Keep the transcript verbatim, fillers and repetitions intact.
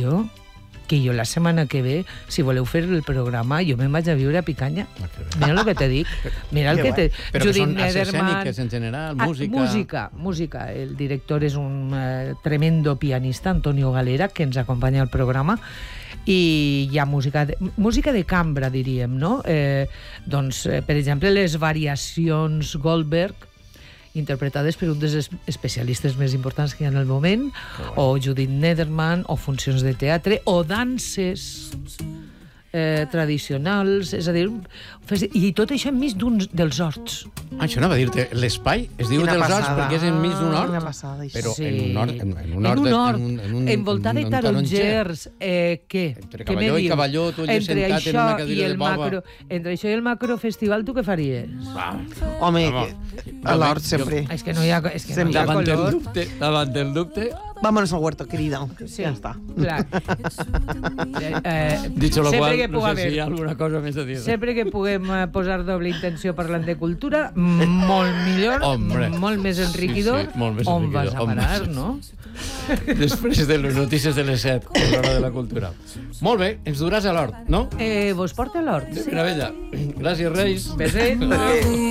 tio, que jo la setmana que ve, si voleu fer el programa, jo me'n vaig a viure a Picanya. Mira el que te dic. Mira el que te... Però que són arts escèniques en general, música... Ah, música, música. El director és un uh, tremendo pianista, Antonio Galera, que ens acompanya al programa, i hi ha música de, música de cambra, diríem, no? Eh, doncs, eh, per exemple, les variacions Goldberg, interpretades per un dels especialistes més importants que hi ha en el moment, o Judith Nederman, o funcions de teatre, o danses eh, tradicionals, és a dir, i tot això enmig d'un dels horts. Ah, això anava a dir-te, l'espai es diu Quina dels horts passada. perquè és enmig d'un hort, Quina passada, això. però Sí. en un hort, en, en un En hort, un de- hort, en un, en un, envoltat de en un tarongers, eh, què? Entre Què me cavalló i dius? cavalló, tu allà Entre sentat en això una cadira i el de baba. macro, entre això i el macrofestival, tu què faries? Va. Home, Home, que a l'hort jo- sempre. És que no hi ha, és que no hi ha Davant del color. dubte, davant del dubte, Vámonos al huerto, querida. Sí, Ja està. clar. Eh, eh, dicho lo sempre cual, que no puga sé si haver- hi ha alguna cosa més a dir. Sempre que puguem eh, posar doble intenció parlant de cultura, molt millor, Hombre. molt més enriquidor. Sí, sí, molt més On enriquidor, vas a on parar, vas. no? Després de les notícies de les set, que és l'hora de la cultura. Molt bé, ens duràs a l'hort, no? Eh, vos porta a l'hort? De meravella. Gràcies, Reis. Beset.